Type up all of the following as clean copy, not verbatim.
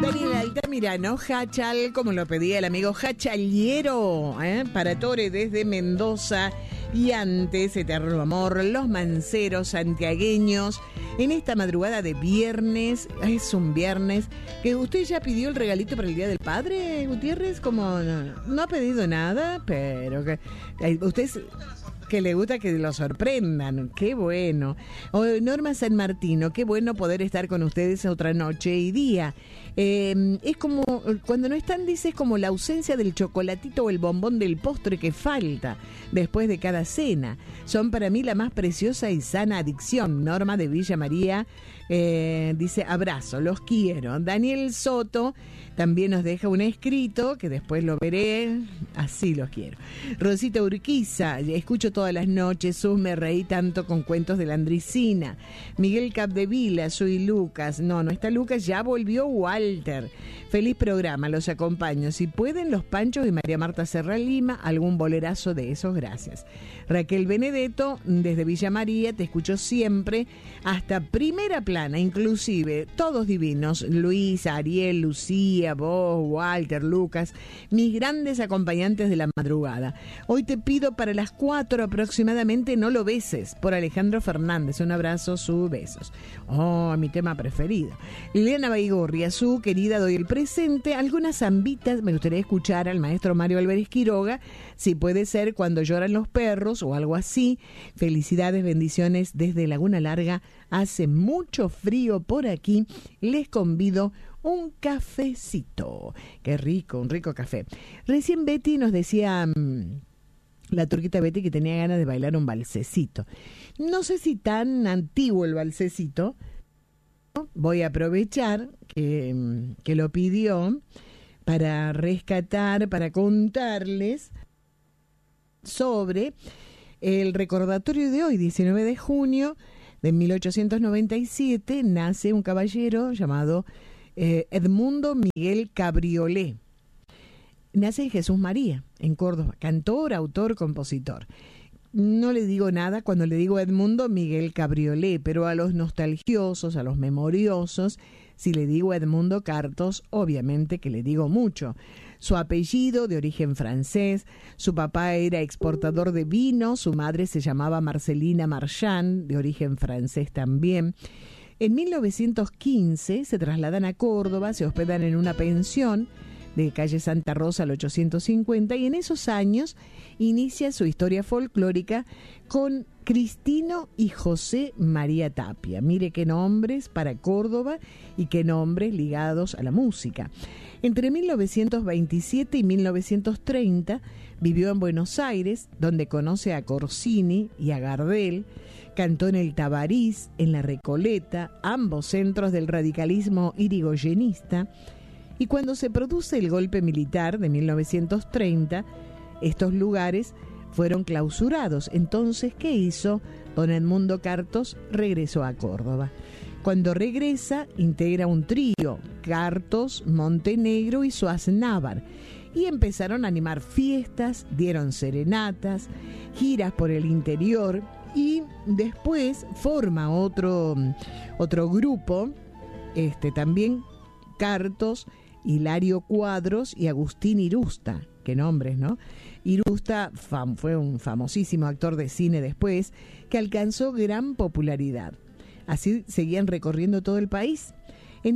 Daniel Altamirano, Hachal, como lo pedía el amigo Hachaliero, para Tore desde Mendoza. Y antes, Eterno Amor, Los Manceros santiagueños. En esta madrugada de viernes, es un viernes, que usted ya pidió el regalito para el Día del Padre, Gutiérrez, como no ha pedido nada, pero que usted... que le gusta que lo sorprendan, qué bueno. Norma San Martino, qué bueno poder estar con ustedes otra noche y día. Es como, cuando no están, dice, es como la ausencia del chocolatito o el bombón del postre que falta después de cada cena. Son para mí la más preciosa y sana adicción. Norma de Villa María dice, abrazo, los quiero. Daniel Soto también nos deja un escrito, que después lo veré, así los quiero. Rosita Urquiza, escucho todas las noches, me reí tanto con cuentos de la Andricina. Miguel Capdevila, soy Lucas. No está Lucas, ya volvió Walter. Feliz programa, los acompaño. Si pueden, Los Panchos y María Marta Serra Lima, algún bolerazo de esos, gracias. Raquel Benedetto, desde Villa María, te escucho siempre, hasta primera plana, inclusive, todos divinos. Luis, Ariel, Lucía, vos, Walter, Lucas, mis grandes acompañantes de la madrugada. Hoy te pido para las 4 aproximadamente, No lo beses, por Alejandro Fernández. Un abrazo, sus besos. Oh, mi tema preferido. Liliana Baigorria, su querida, doy el presente. Algunas zambitas, me gustaría escuchar al maestro Mario Álvarez Quiroga, si puede ser Cuando lloran los perros o algo así. Felicidades, bendiciones desde Laguna Larga. Hace mucho frío por aquí. Les convido un cafecito. Qué rico, un rico café. Recién Betty nos decía, la turquita Betty, que tenía ganas de bailar un valsecito. No sé si tan antiguo el valsecito. Voy a aprovechar que lo pidió para rescatar, para contarles sobre el recordatorio de hoy, 19 de junio de 1897, nace un caballero llamado Edmundo Miguel Cabriolet. Nace en Jesús María, en Córdoba, cantor, autor, compositor. No le digo nada cuando le digo Edmundo Miguel Cabriolet, pero a los nostalgiosos, a los memoriosos, si le digo Edmundo Cartos, obviamente que le digo mucho. Su apellido, de origen francés, su papá era exportador de vino, su madre se llamaba Marcelina Marchand, de origen francés también. En 1915 se trasladan a Córdoba, se hospedan en una pensión de calle Santa Rosa al 850, y en esos años inicia su historia folclórica con Cristino y José María Tapia. Mire qué nombres para Córdoba y qué nombres ligados a la música. Entre 1927 y 1930 vivió en Buenos Aires, donde conoce a Corsini y a Gardel. Cantó en el Tabarís, en la Recoleta, ambos centros del radicalismo irigoyenista. Y cuando se produce el golpe militar de 1930, estos lugares fueron clausurados. Entonces, ¿qué hizo? Don Edmundo Cartos regresó a Córdoba. Cuando regresa, integra un trío, Cartos, Montenegro y Suaznávar, y empezaron a animar fiestas, dieron serenatas, giras por el interior, y después forma otro grupo, también Cartos, Hilario Cuadros y Agustín Irusta. Qué nombres, ¿no? Irusta fue un famosísimo actor de cine después, que alcanzó gran popularidad. Así seguían recorriendo todo el país. En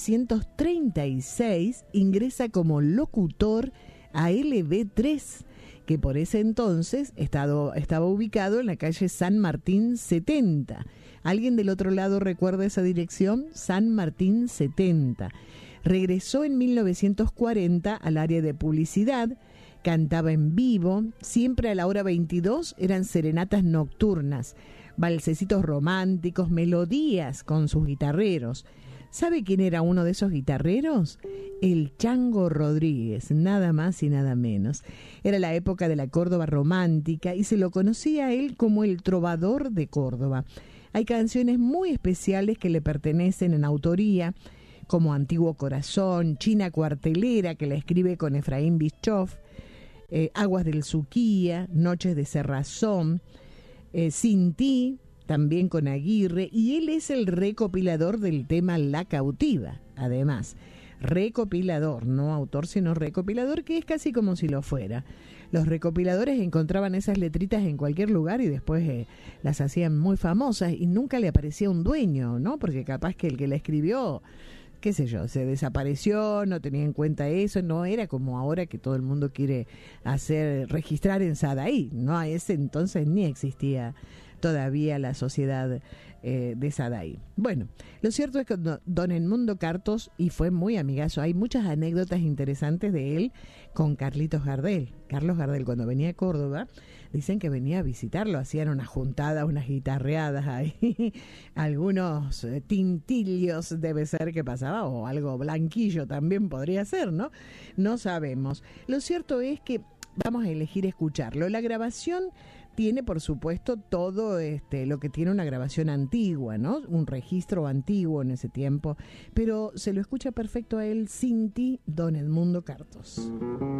1936 ingresa como locutor a LB3, que por ese entonces estaba ubicado en la calle San Martín 70. ¿Alguien del otro lado recuerda esa dirección? San Martín 70. Regresó en 1940 al área de publicidad, cantaba en vivo, siempre a la hora 22 eran serenatas nocturnas, valsecitos románticos, melodías con sus guitarreros. ¿Sabe quién era uno de esos guitarreros? El Chango Rodríguez, nada más y nada menos. Era la época de la Córdoba romántica y se lo conocía a él como el trovador de Córdoba. Hay canciones muy especiales que le pertenecen en autoría, como Antiguo Corazón, China Cuartelera, que la escribe con Efraín Bischoff, Aguas del Suquía, Noches de Cerrazón, Sin Ti, también con Aguirre, y él es el recopilador del tema La Cautiva. Además, recopilador, no autor, sino recopilador, que es casi como si lo fuera. Los recopiladores encontraban esas letritas en cualquier lugar y después las hacían muy famosas y nunca le aparecía un dueño, ¿no? Porque capaz que el que la escribió, qué sé yo, se desapareció, no tenía en cuenta eso, no era como ahora que todo el mundo quiere registrar en Sadaí, ¿no? A ese entonces ni existía todavía la sociedad de Sadaí. Bueno, lo cierto es que don Edmundo Cartos, y fue muy amigazo, hay muchas anécdotas interesantes de él con Carlitos Gardel. Carlos Gardel, cuando venía a Córdoba, dicen que venía a visitarlo, hacían unas juntadas, unas guitarreadas ahí, algunos tintillos debe ser que pasaba, o algo blanquillo también podría ser, ¿no? No sabemos. Lo cierto es que vamos a elegir escucharlo. La grabación tiene, por supuesto, todo lo que tiene una grabación antigua, ¿no? Un registro antiguo en ese tiempo, pero se lo escucha perfecto a él, Cinti, don Edmundo Cartos.